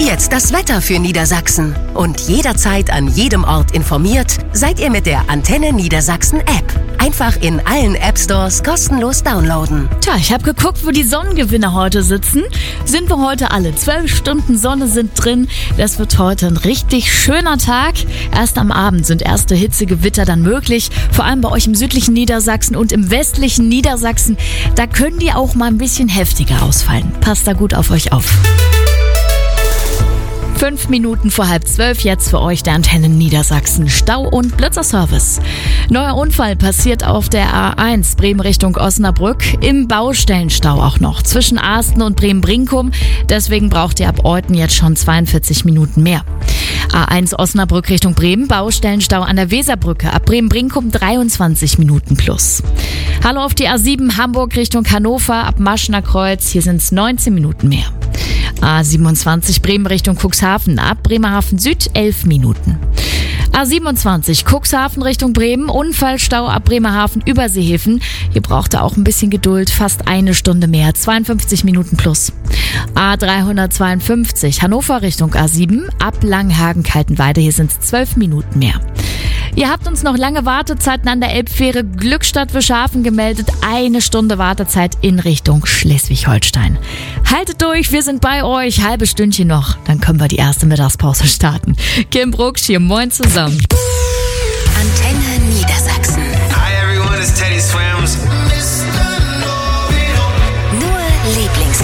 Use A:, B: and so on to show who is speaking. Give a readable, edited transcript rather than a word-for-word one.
A: jetzt das Wetter für Niedersachsen. Und jederzeit an jedem Ort informiert seid ihr mit der Antenne Niedersachsen App. Einfach in allen App-Stores kostenlos downloaden.
B: Tja, ich habe geguckt, wo die Sonnengewinner heute sitzen. Sind wir heute alle. 12 Stunden Sonne sind drin. Das wird heute ein richtig schöner Tag. Erst am Abend sind erste Hitzegewitter dann möglich. Vor allem bei euch im südlichen Niedersachsen und im westlichen Niedersachsen. Da können die auch mal ein bisschen heftiger ausfallen. Passt da gut auf euch auf. 5 Minuten vor 11:30 jetzt für euch der Antenne Niedersachsen Stau- und Blitzerservice. Neuer Unfall passiert auf der A1 Bremen Richtung Osnabrück im Baustellenstau auch noch zwischen Asten und Bremen-Brinkum. Deswegen braucht ihr ab Euthen jetzt schon 42 Minuten mehr. A1 Osnabrück Richtung Bremen, Baustellenstau an der Weserbrücke, ab Bremen-Brinkum 23 Minuten plus. Hallo auf die A7 Hamburg Richtung Hannover, ab Maschner Kreuz, hier sind es 19 Minuten mehr. A27 Bremen Richtung Cuxhaven, ab Bremerhaven Süd 11 Minuten. A27 Cuxhaven Richtung Bremen, Unfallstau ab Bremerhaven über Seehäfen. Hier braucht ihr auch ein bisschen Geduld, fast eine Stunde mehr, 52 Minuten plus. A352 Hannover Richtung A7, ab Langhagen-Kaltenweide, hier sind es 12 Minuten mehr. Ihr habt uns noch lange Wartezeiten an der Elbfähre Glückstadt-Wischhafen gemeldet. 1 Stunde Wartezeit in Richtung Schleswig-Holstein. Haltet durch, wir sind bei euch. Halbes Stündchen noch, dann können wir die erste Mittagspause starten. Kim Brucksch hier, moin zusammen.
A: Antenne